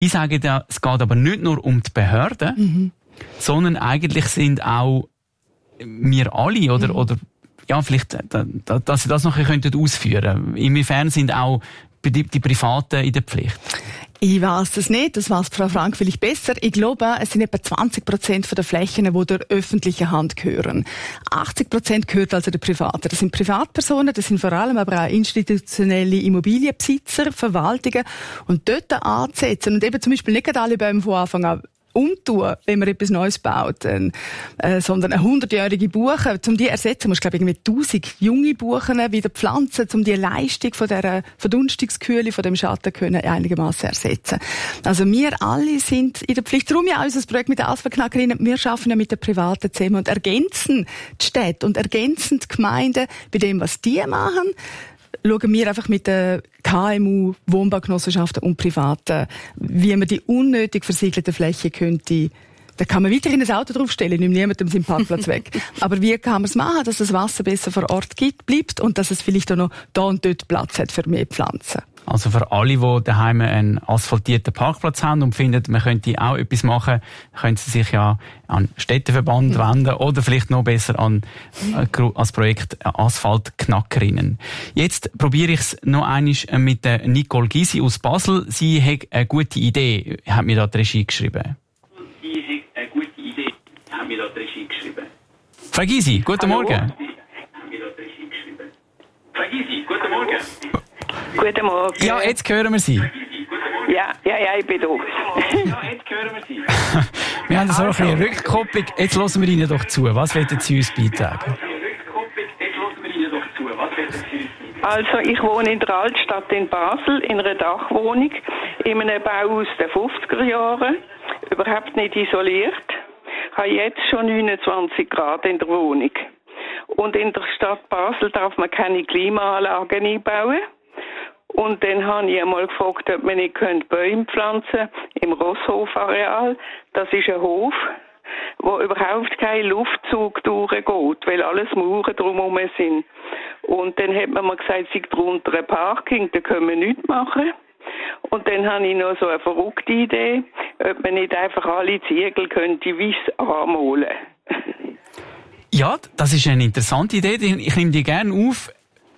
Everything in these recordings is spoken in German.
Ich sage da, es geht aber nicht nur um die Behörden, sondern eigentlich sind auch wir alle oder ja, vielleicht, dass Sie das noch ein bisschen ausführen könnten. Inwiefern sind auch die Privaten in der Pflicht? Ich weiss das nicht, das weiss Frau Frank vielleicht besser. Ich glaube, es sind etwa 20% der Flächen, die der öffentlichen Hand gehören. 80% gehört also der Privaten. Das sind Privatpersonen, das sind vor allem aber auch institutionelle Immobilienbesitzer, Verwaltungen. Und dort anzusetzen und eben zum Beispiel nicht alle Bäume von Anfang an umtun, wenn man etwas Neues baut, sondern eine 100-jährige Buche, um die ersetzen, muss glaube ich irgendwie 1000 junge Buchen wieder pflanzen, um die Leistung von dieser Verdunstungskühle, von dem Schatten können einigermaßen ersetzen. Also wir alle sind in der Pflicht. Darum ja auch unser Projekt mit den Asphaltknackerinnen. Wir arbeiten ja mit den Privaten zusammen und ergänzen die Städte und ergänzen die Gemeinden bei dem, was die machen. Schauen wir einfach mit den KMU, Wohnbaugenossenschaften und Privaten, wie man die unnötig versiegelte Fläche könnte. Da kann man weiterhin ein Auto draufstellen, nimmt niemandem seinen Parkplatz weg. Aber wie kann man es machen, dass das Wasser besser vor Ort bleibt und dass es vielleicht auch noch da und dort Platz hat für mehr Pflanzen? Also für alle, die daheim einen asphaltierten Parkplatz haben und finden, man könnte auch etwas machen, können sie sich ja an Städteverband wenden oder vielleicht noch besser an das Projekt Asphaltknackerinnen. Jetzt probiere ich es noch einmal mit der Nicole Gysi aus Basel. Sie hat eine gute Idee, hat mir da die Regie geschrieben. Frau Gysi, guten Morgen. Guten Morgen. Ja, jetzt hören wir Sie. Ja, ich bin da. Wir haben so ein bisschen Rückkopplung. Jetzt hören wir Ihnen doch zu. Was wollen Sie uns beitragen? Also, ich wohne in der Altstadt in Basel, in einer Dachwohnung, in einem Bau aus den 50er Jahren, überhaupt nicht isoliert. Ich habe jetzt schon 29 Grad in der Wohnung. Und in der Stadt Basel darf man keine Klimaanlagen einbauen. Und dann habe ich einmal gefragt, ob man nicht Bäume pflanzen im Rosshof-Areal. Das ist ein Hof, wo überhaupt kein Luftzug durchgeht, weil alles Mauern drumherum sind. Und dann hat man mir gesagt, es sei drunter ein Parking, da können wir nichts machen. Und dann habe ich noch so eine verrückte Idee, ob man nicht einfach alle Ziegel könnte weiss anmalen. Ja, das ist eine interessante Idee. Ich nehme die gerne auf.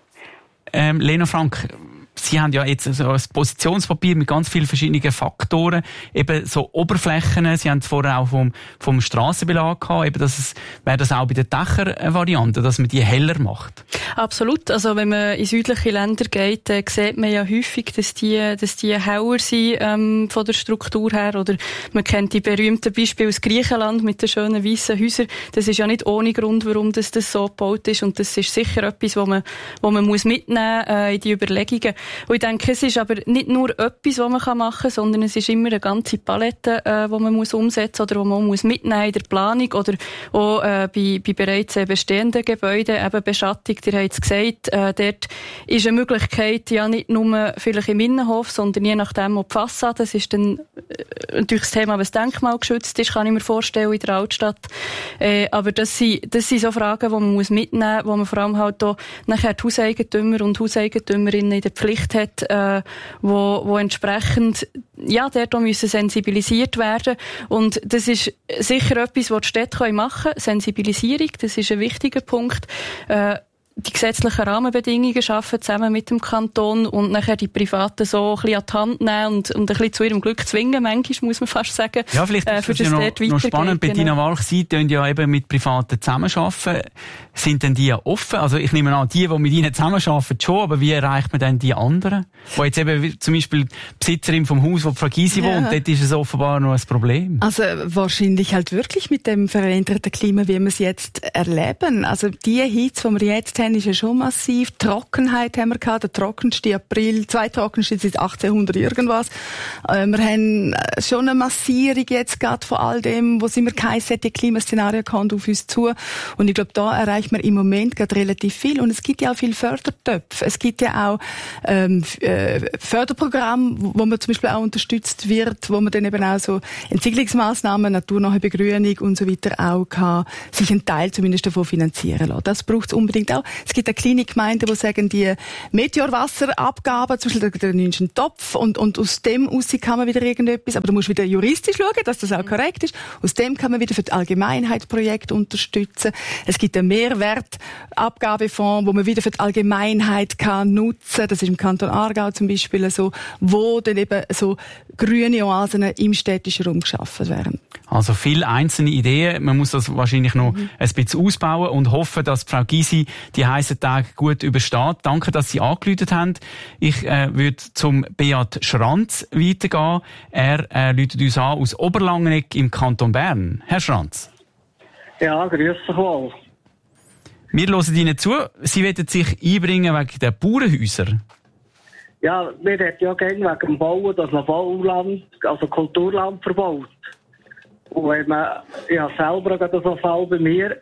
Lena Frank, Sie haben ja jetzt so ein Positionspapier mit ganz vielen verschiedenen Faktoren, eben so Oberflächen. Sie haben es vorher auch vom Strassenbelag gehabt, eben wäre das auch bei der Dächer-Variante, dass man die heller macht? Absolut. Also wenn man in südliche Länder geht, sieht man ja häufig, dass die heller sind von der Struktur her. Oder man kennt die berühmten Beispiele aus Griechenland mit den schönen weißen Häusern. Das ist ja nicht ohne Grund, warum das so gebaut ist. Und das ist sicher etwas, wo man muss mitnehmen in die Überlegungen. Und ich denke, es ist aber nicht nur etwas, was man machen kann, sondern es ist immer eine ganze Palette, die man muss umsetzen oder die man muss mitnehmen in der Planung oder auch bei bereits bestehenden Gebäuden, eben Beschattung. Ihr habt es gesagt, dort ist eine Möglichkeit, ja nicht nur vielleicht im Innenhof, sondern je nachdem auch die Fassade. Das ist dann natürlich das Thema, was denkmalgeschützt ist, kann ich mir vorstellen, in der Altstadt. Aber das sind so Fragen, die man muss mitnehmen muss, wo man vor allem halt auch nachher die Hauseigentümer und Hauseigentümerinnen in der Pflicht hat, wo entsprechend ja, dort müssen sensibilisiert werden. Und das ist sicher etwas, was die Städte machen können. Sensibilisierung, das ist ein wichtiger Punkt. Die gesetzlichen Rahmenbedingungen schaffen zusammen mit dem Kanton und nachher die Privaten so ein bisschen an die Hand nehmen und ein bisschen zu ihrem Glück zwingen, manchmal, muss man fast sagen. Ja, vielleicht ist das ja noch spannend. Bettina Walch, Sie tun ja eben mit Privaten zusammenarbeiten. Sind denn die offen? Also ich nehme an, die mit Ihnen zusammenarbeiten schon, aber wie erreicht man denn die anderen? Wo jetzt eben zum Beispiel die Besitzerin vom Haus, wo Frau Gysi wohnt, dort ist es offenbar noch ein Problem. Also wahrscheinlich halt wirklich mit dem veränderten Klima, wie wir es jetzt erleben. Also die Hitze, die wir jetzt haben, ist ja schon massiv. Trockenheit haben wir gehabt, der trockenste April, 2 trockenste seit 1800 irgendwas. Wir haben schon eine Massierung jetzt gerade von all dem, was immer geheißen hat, die Klimaszenarien kommen auf uns zu. Und ich glaube, da erreicht man im Moment gerade relativ viel. Und es gibt ja auch viele Fördertöpfe. Es gibt ja auch Förderprogramme, wo man zum Beispiel auch unterstützt wird, wo man dann eben auch so Entwicklungsmaßnahmen, naturnahe Begrünung und so weiter auch kann sich einen Teil zumindest davon finanzieren lassen. Das braucht es unbedingt auch. Es gibt eine kleine Gemeinde, die sagen, die Meteorwasserabgaben, zum Beispiel da nimmst du einen Topf und aus dem raus kann man wieder irgendetwas, aber du musst wieder juristisch schauen, dass das auch korrekt ist. Aus dem kann man wieder für die Allgemeinheit Projekte unterstützen. Es gibt einen Mehrwertabgabefonds, wo man wieder für die Allgemeinheit kann nutzen. Das ist im Kanton Aargau zum Beispiel so, wo dann eben so grüne Oasen im städtischen Raum geschaffen werden. Also viele einzelne Ideen. Man muss das wahrscheinlich noch ein bisschen ausbauen und hoffen, dass Frau Gysi die heissen Tage gut übersteht. Danke, dass Sie angerufen haben. Ich würde zum Beat Schranz weitergehen. Er ruft uns an aus Oberlangenegg im Kanton Bern. Herr Schranz. Ja, grüß dich wohl. Wir hören Ihnen zu. Sie wollen sich einbringen wegen der Bauernhäuser. Ja, wir reden ja gerne wegen dem Bauen, dass man Bauland, also Kulturland verbaut. Und wenn man, ja selber gerade so einen Fall bei mir,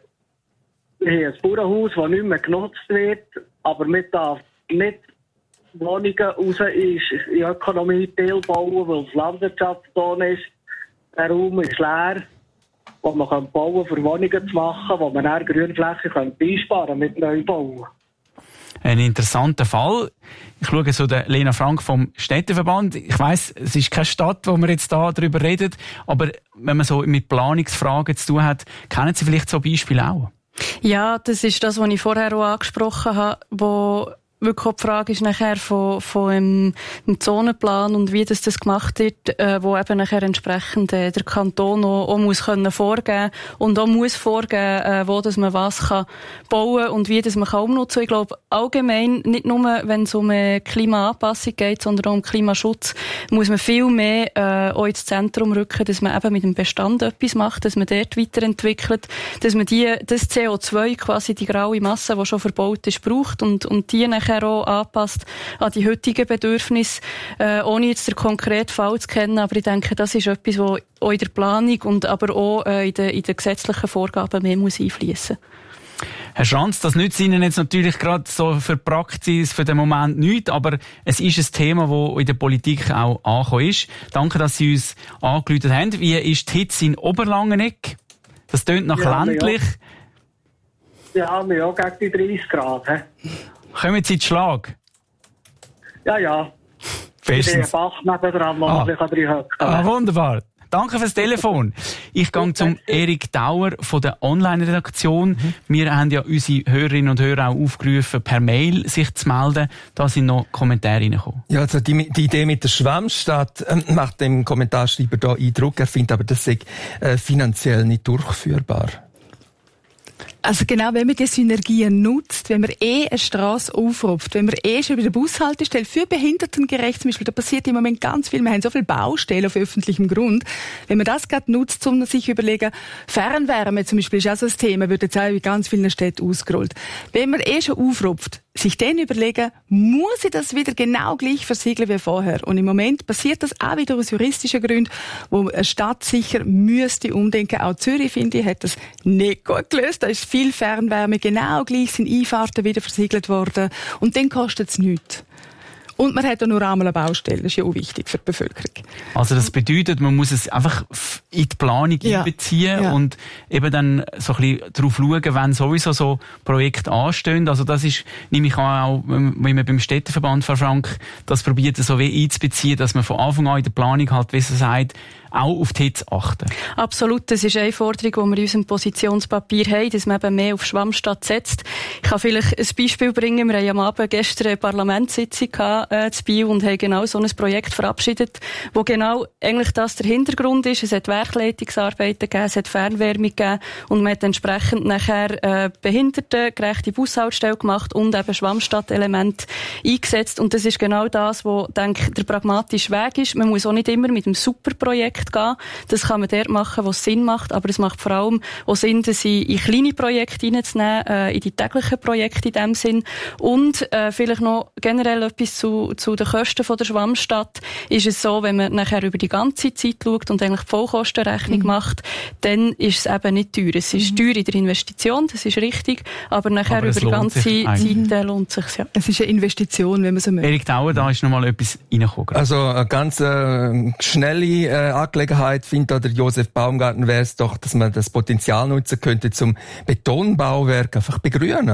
wir haben ein Bauernhaus, das nicht mehr genutzt wird, aber man darf nicht Wohnungen raus in die Ökonomie bauen, weil es Landwirtschaftszone ist. Der Raum ist leer, wo man bauen kann, für Wohnungen zu machen, wo man dann Grünflächen einsparen mit Neubauen. Ein interessanter Fall. Ich schaue so der Lena Frank vom Städteverband. Ich weiss, es ist keine Stadt, wo wir jetzt da drüber reden, aber wenn man so mit Planungsfragen zu tun hat, kennen Sie vielleicht so Beispiele auch? Ja, das ist das, was ich vorher auch angesprochen habe, wo wirklich auch die Frage ist nachher von dem Zonenplan und wie das gemacht wird, wo eben nachher entsprechend der Kanton auch muss können vorgeben und auch muss vorgeben, wo dass man was kann bauen und wie das man kann umnutzen. Ich glaube, allgemein, nicht nur, wenn es um Klimaanpassung geht, sondern auch um Klimaschutz, muss man viel mehr auch ins Zentrum rücken, dass man eben mit dem Bestand etwas macht, dass man dort weiterentwickelt, dass man das CO2 quasi, die graue Masse, die schon verbaut ist, braucht und die nachher auch anpasst an die heutigen Bedürfnisse, ohne jetzt den konkreten Fall zu kennen. Aber ich denke, das ist etwas, was auch in der Planung und aber auch in den gesetzlichen Vorgaben mehr muss einfließen. Herr Schranz, das nützt Ihnen jetzt natürlich gerade so für die Praxis für den Moment nichts, aber es ist ein Thema, das in der Politik auch angekommen ist. Danke, dass Sie uns angerufen haben. Wie ist die Hitze in Oberlangenegg? Das tönt nach ländlich. Ja, wir auch gegen die 30 Grad. Kommen Sie in den Schlag? Ja. Bestens. Ich bin ein Bach nebendran, wo man sich drin hört. Wunderbar. Danke fürs Telefon. Ich gehe zum Erik Dauer von der Online-Redaktion. Wir haben ja unsere Hörerinnen und Hörer auch aufgerufen, per Mail sich zu melden. Da sind noch Kommentare reingekommen. Ja, also die Idee mit der Schwammstadt macht dem Kommentarschreiber da Eindruck. Er findet aber, das sei finanziell nicht durchführbar. Also genau, wenn man die Synergien nutzt, wenn man eine Strasse aufruft, wenn man schon bei der Bushaltestelle für behindertengerecht zum Beispiel, da passiert im Moment ganz viel, wir haben so viele Baustellen auf öffentlichem Grund, wenn man das gerade nutzt, um sich zu überlegen, Fernwärme zum Beispiel ist auch so ein Thema, wird jetzt auch in ganz vielen Städten ausgerollt. Wenn man schon aufruft, sich dann überlegen, muss ich das wieder genau gleich versiegeln wie vorher? Und im Moment passiert das auch wieder aus juristischen Gründen, wo eine Stadt sicher müsste umdenken. Auch Zürich, finde ich, hat das nicht gut gelöst. Da ist viel Fernwärme, genau gleich sind Einfahrten wieder versiegelt worden. Und dann kostet es nichts. Und man hat auch nur einmal eine Baustelle. Das ist ja auch wichtig für die Bevölkerung. Also das bedeutet, man muss es einfach in die Planung einbeziehen und eben dann so ein bisschen darauf schauen, wenn sowieso so Projekte anstehen. Also das ist, nehme ich an, auch, wenn man beim Städteverband, Frau Frank, das probiert so wie einzubeziehen, dass man von Anfang an in der Planung halt, wie sie sagt, auch auf die Hitze achten. Absolut, das ist eine Forderung, die wir in unserem Positionspapier haben, dass man eben mehr auf Schwammstadt setzt. Ich kann vielleicht ein Beispiel bringen. Wir haben am Abend gestern eine Parlamentssitzung zu Biel und haben genau so ein Projekt verabschiedet, wo genau eigentlich das der Hintergrund ist. Es hat Werkleitungsarbeiten gegeben, es hat Fernwärme gegeben und man hat entsprechend nachher behindertengerechte Bushaltestelle gemacht und eben Schwammstadt-Element eingesetzt. Und das ist genau das, wo, denke ich, der pragmatische Weg ist. Man muss auch nicht immer mit einem Superprojekt gehen. Das kann man dort machen, wo es Sinn macht, aber es macht vor allem auch Sinn, das in kleine Projekte reinzunehmen, in die täglichen Projekte in dem Sinn. Und vielleicht noch generell etwas zu den Kosten von der Schwammstadt. Ist es so, wenn man nachher über die ganze Zeit schaut und eigentlich die Vollkostenrechnung macht, dann ist es eben nicht teuer. Es ist teuer in der Investition, das ist richtig, aber nachher über die ganze Zeit lohnt es sich. Ja. Es ist eine Investition, wenn man so möchte. Erik Dauer, da ist noch mal etwas reingekommen. Also eine ganz schnelle Angelegenheit, findet auch der Josef Baumgarten, wäre es doch, dass man das Potenzial nutzen könnte zum Betonbauwerk einfach begrünen.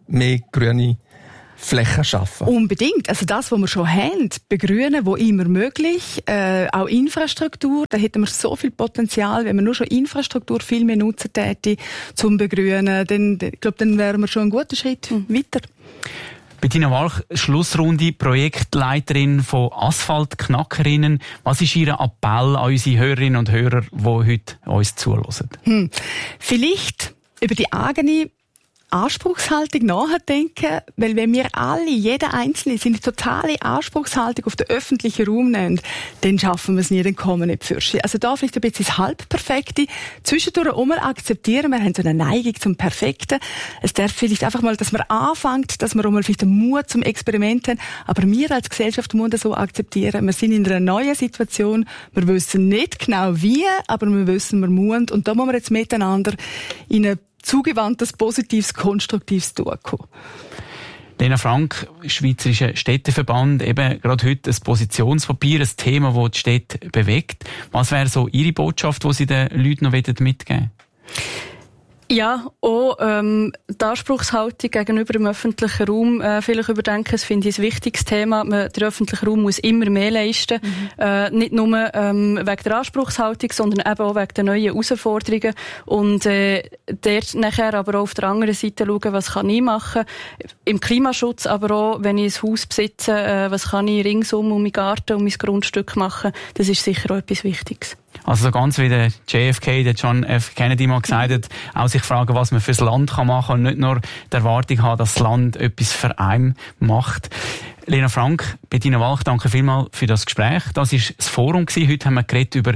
mehr grüne Flächen schaffen. Unbedingt. Also das, was wir schon haben, begrünen, wo immer möglich, auch Infrastruktur, da hätten wir so viel Potenzial, wenn wir nur schon Infrastruktur viel mehr nutzen täten, zum Begrünen, dann, ich glaube, dann wären wir schon einen guten Schritt weiter. Bettina Walch, Schlussrunde, Projektleiterin von Asphaltknackerinnen. Was ist Ihr Appell an unsere Hörerinnen und Hörer, die heute uns zuhören? Vielleicht über die eigene Anspruchshaltung nachdenken, weil wenn wir alle, jeder Einzelne, seine totale Anspruchshaltung auf den öffentlichen Raum nehmen, dann schaffen wir es nie, dann kommen wir nicht für. Also da vielleicht ein bisschen das Halbperfekte, zwischendurch auch mal akzeptieren, wir haben so eine Neigung zum Perfekten. Es darf vielleicht einfach mal, dass man anfängt, dass wir auch mal vielleicht den Mut zum Experiment haben, aber wir als Gesellschaft müssen das so akzeptieren. Wir sind in einer neuen Situation, wir wissen nicht genau wie, aber wir wissen, wir müssen, und da müssen wir jetzt miteinander in eine zugewandtes, positives, konstruktives Tun kommen. Lena Frank, Schweizerischer Städteverband, eben gerade heute ein Positionspapier, ein Thema, das die Städte bewegt. Was wäre so Ihre Botschaft, die Sie den Leuten noch mitgeben wollen? Ja, auch die Anspruchshaltung gegenüber dem öffentlichen Raum vielleicht überdenken. Das finde ich ein wichtiges Thema. Der öffentliche Raum muss immer mehr leisten. Nicht nur wegen der Anspruchshaltung, sondern eben auch wegen der neuen Herausforderungen. Und dort nachher aber auch auf der anderen Seite schauen, was kann ich machen. Im Klimaschutz, aber auch, wenn ich ein Haus besitze, was kann ich ringsum um meinen Garten, um mein Grundstück machen. Das ist sicher auch etwas Wichtiges. Also so ganz wie der JFK, der John F. Kennedy mal gesagt hat, auch sich fragen, was man fürs Land machen kann und nicht nur die Erwartung haben, dass das Land etwas für einen macht. Lena Frank, Bettina Walch, danke vielmals für das Gespräch. Das war das Forum gewesen. Heute haben wir geredet über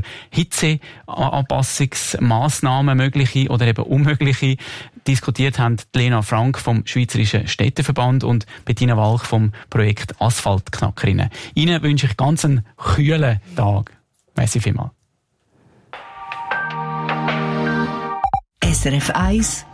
Hitzeanpassungsmaßnahmen, mögliche oder eben unmögliche. Diskutiert haben Lena Frank vom Schweizerischen Städteverband und Bettina Walch vom Projekt Asphaltknackerinnen. Ihnen wünsche ich ganz einen kühlen Tag. Merci vielmals. SRF 1